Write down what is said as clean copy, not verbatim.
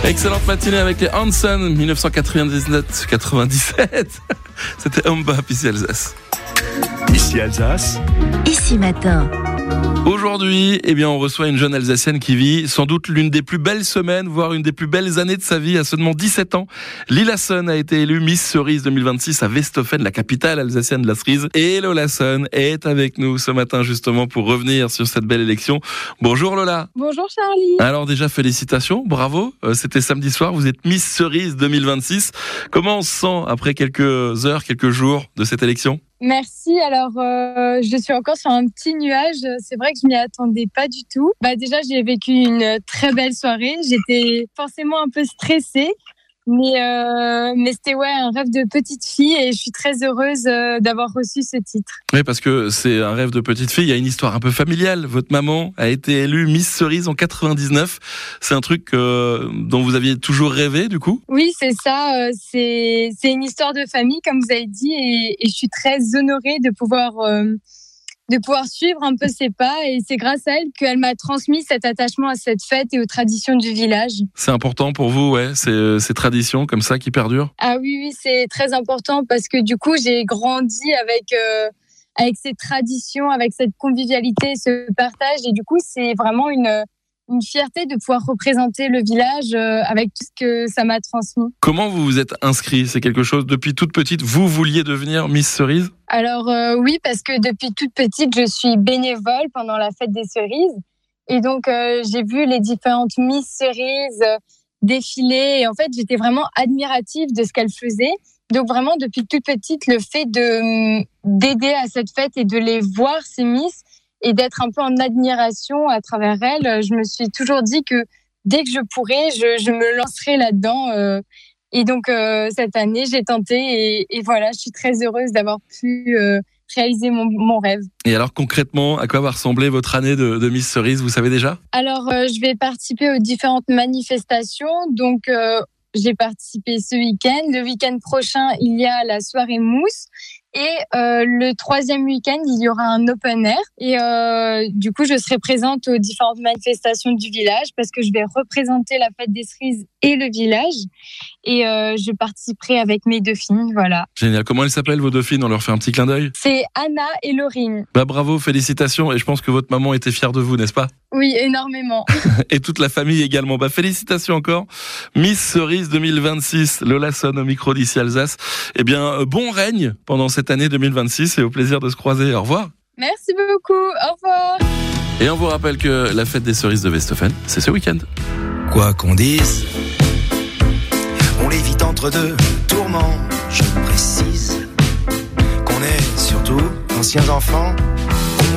Excellente matinée avec les Hanson, 1997. C'était Umbap, ici Alsace. Ici Alsace. Ici matin. Aujourd'hui, on reçoit une jeune Alsacienne qui vit sans doute l'une des plus belles semaines, voire une des plus belles années de sa vie, à seulement 17 ans. Lila Son a été élue Miss Cerise 2026 à Westhoffen, la capitale alsacienne de la cerise. Et Lola Son est avec nous ce matin justement pour revenir sur cette belle élection. Bonjour Lola. Bonjour Charlie. Alors déjà, félicitations, bravo. C'était samedi soir, vous êtes Miss Cerise 2026. Comment on se sent après quelques heures, quelques jours de cette élection ? Merci. Alors, je suis encore sur un petit nuage. C'est vrai que je m'y attendais pas du tout. Déjà, j'ai vécu une très belle soirée. J'étais forcément un peu stressée, mais c'était un rêve de petite fille et je suis très heureuse d'avoir reçu ce titre. Oui, parce que c'est un rêve de petite fille. Il y a une histoire un peu familiale. Votre maman a été élue Miss Cerise en 99. C'est un truc dont vous aviez toujours rêvé, du coup ? Oui, c'est ça. C'est une histoire de famille, comme vous avez dit, et je suis très honorée de pouvoir suivre un peu ses pas. Et c'est grâce à elle qu'elle m'a transmis cet attachement à cette fête et aux traditions du village. C'est important pour vous, ouais, ces traditions comme ça qui perdurent ? Ah oui, c'est très important parce que du coup, j'ai grandi avec ces traditions, avec cette convivialité, ce partage. Et du coup, c'est vraiment une fierté de pouvoir représenter le village avec tout ce que ça m'a transmis. Comment vous vous êtes inscrit ? C'est quelque chose, depuis toute petite, vous vouliez devenir Miss Cerise ? Alors oui, parce que depuis toute petite, je suis bénévole pendant la fête des cerises. Et donc, j'ai vu les différentes Miss Cerises défiler. Et en fait, j'étais vraiment admirative de ce qu'elles faisaient. Donc vraiment, depuis toute petite, le fait d'aider à cette fête et de les voir, ces Miss, et d'être un peu en admiration à travers elles, je me suis toujours dit que dès que je pourrais, je me lancerai là-dedans. Et donc, cette année, j'ai tenté et voilà, je suis très heureuse d'avoir pu réaliser mon rêve. Et alors, concrètement, à quoi va ressembler votre année de Miss Cerise, vous savez déjà ? Alors, je vais participer aux différentes manifestations. Donc, j'ai participé ce week-end. Le week-end prochain, il y a la soirée mousse. Et le troisième week-end, il y aura un open air. Et du coup, je serai présente aux différentes manifestations du village parce que je vais représenter la fête des cerises et le village. Et je participerai avec mes dauphines, voilà. Génial. Comment elles s'appellent, vos dauphines ? On leur fait un petit clin d'œil ? C'est Anna et Laurine. Bravo, félicitations. Et je pense que votre maman était fière de vous, n'est-ce pas ? Oui, énormément. Et toute la famille également. Félicitations encore. Miss Cerise 2026, Lola Son au micro d'Ici Alsace. Bon règne pendant cette année 2026 et au plaisir de se croiser. Au revoir. Merci beaucoup. Au revoir. Et on vous rappelle que la fête des cerises de Westhoffen, c'est ce week-end. Quoi qu'on dise, on l'évite entre deux tourments. Je précise qu'on est surtout anciens enfants.